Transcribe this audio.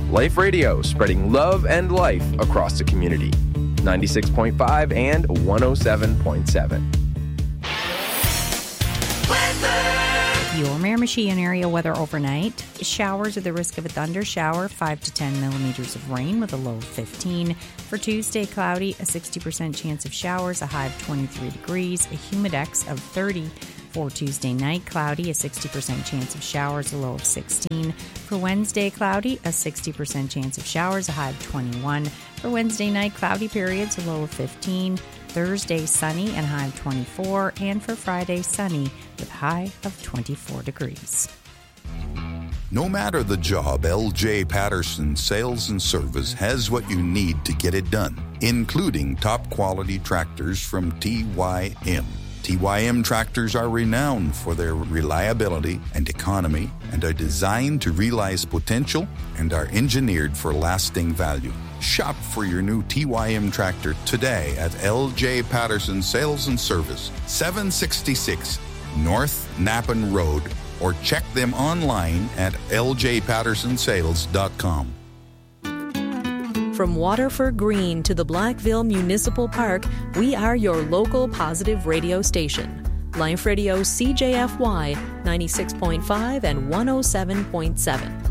Life Radio, spreading love and life across the community. 96.5 and 107.7. Your Miramichi area weather overnight. Showers with the risk of a thunder shower, 5 to 10 millimeters of rain with a low of 15. For Tuesday, cloudy, a 60% chance of showers, a high of 23 degrees, a humidex of 30. For Tuesday night, cloudy, a 60% chance of showers, a low of 16. For Wednesday, cloudy, a 60% chance of showers, a high of 21. For Wednesday night, cloudy periods, a low of 15. Thursday, sunny and high of 24. And for Friday, sunny with a high of 24 degrees. No matter the job, LJ Patterson Sales and Service has what you need to get it done, including top quality tractors from TYM. TYM tractors are renowned for their reliability and economy and are designed to realize potential and are engineered for lasting value. Shop for your new TYM tractor today at LJ Patterson Sales and Service, 766 North Napan Road, or check them online at ljpattersonsales.com. From Waterford Green to the Blackville Municipal Park, we are your local positive radio station. Life Radio CJFY 96.5 and 107.7.